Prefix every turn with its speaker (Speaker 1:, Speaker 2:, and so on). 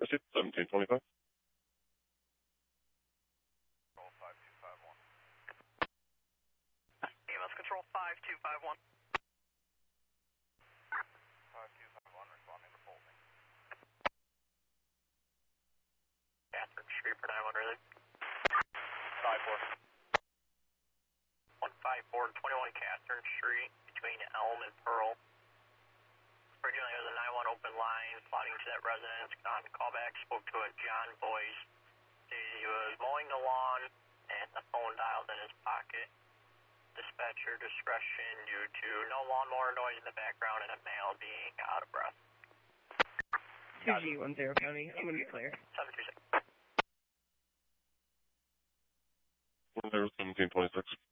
Speaker 1: Proceed, 1725.
Speaker 2: EMS Control 5251.
Speaker 3: 5251 responding to Bolton.
Speaker 2: Catherine Street for 911 really.
Speaker 3: 54.
Speaker 2: 154 21 Catherine Street between Elm and Pearl. We're dealing with a 911 open line, plotting to that residence. On callback, spoke to a John Boyce. He was mowing the lawn and the phone dialed in his pocket. Dispatcher discretion due to no lawnmower noise in the background and a male being out of breath.
Speaker 4: 2G10 County, I'm going to be clear.
Speaker 2: 726.
Speaker 1: 1726.